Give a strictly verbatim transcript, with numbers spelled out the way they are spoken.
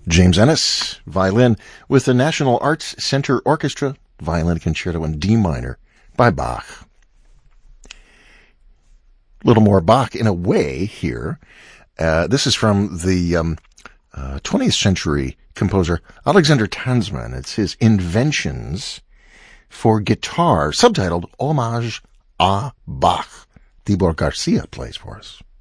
James Ennis, violin, with the National Arts Center Orchestra, Violin Concerto in D minor by Bach. A little more Bach in a way here. Uh, this is from the um, uh, twentieth century composer Alexander Tansman. It's his Inventions for Guitar, subtitled Hommage à Bach. Tibor Garcia plays for us.